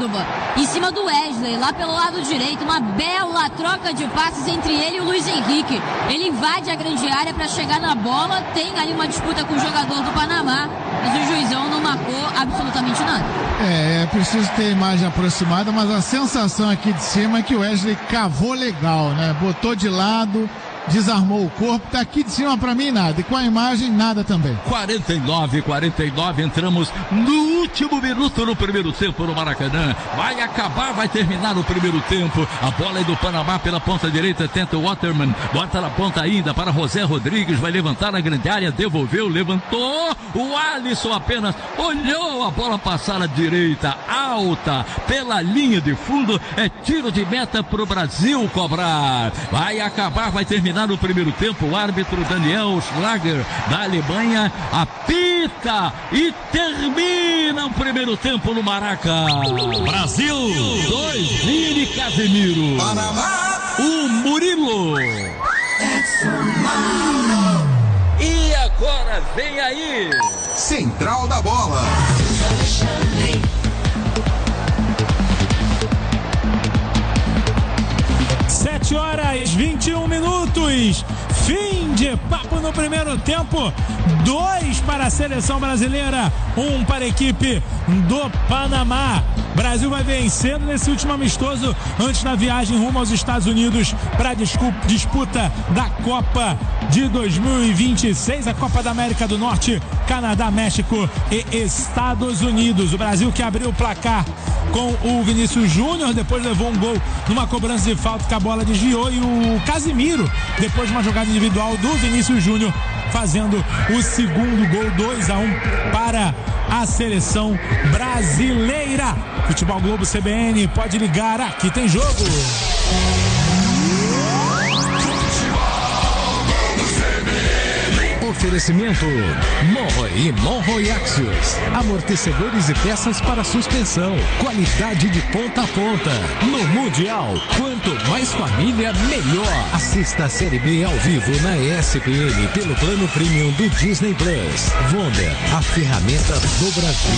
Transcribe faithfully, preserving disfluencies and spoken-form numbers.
Córdoba em cima do Wesley, lá pelo lado direito, uma bela troca de passes entre ele e o Luiz Henrique. Ele invade a grande área para chegar na bola, tem ali uma disputa com o jogador do Panamá, mas o juizão não marcou absolutamente nada. É, é preciso ter imagem aproximada, mas a sensação aqui de cima é que o Wesley cavou legal, né? Botou de lado, desarmou o corpo, tá aqui de cima pra mim nada, e com a imagem nada também. quarenta e nove, quarenta e nove, entramos no último minuto no primeiro tempo no Maracanã. Vai acabar, vai terminar o primeiro tempo. A bola é do Panamá pela ponta direita, tenta o Waterman, bota na ponta ainda para José Rodrigues, vai levantar na grande área, devolveu, levantou, o Alisson apenas olhou a bola passar à direita, alta, pela linha de fundo, é tiro de meta pro Brasil cobrar. Vai acabar, vai terminar no primeiro tempo. O árbitro Daniel Schlager da Alemanha apita e termina o primeiro tempo no Maraca. Brasil dois, Vini Casemiro. Panamá, o Murilo. E agora vem aí Central da Bola. sete horas e vinte e um minutos. Fim de papo no primeiro tempo. Dois para a seleção brasileira, um para a equipe do Panamá. Brasil vai vencendo nesse último amistoso antes da viagem rumo aos Estados Unidos para a disputa da Copa de dois mil e vinte e seis, a Copa da América do Norte, Canadá, México e Estados Unidos. O Brasil que abriu o placar com o Vinícius Júnior, depois levou um gol numa cobrança de falta que a bola desviou, e o Casimiro, depois de uma jogada individual do Vinícius Júnior, fazendo o segundo gol. Dois a um para a seleção brasileira. Futebol Globo C B N, pode ligar, aqui tem jogo. Oferecimento Monroe e Monroe Axios, amortecedores e peças para suspensão, qualidade de ponta a ponta. No Mundial, quanto mais família, melhor. Assista a Série B ao vivo na E S P N pelo plano premium do Disney Plus. Wonder, a ferramenta do Brasil.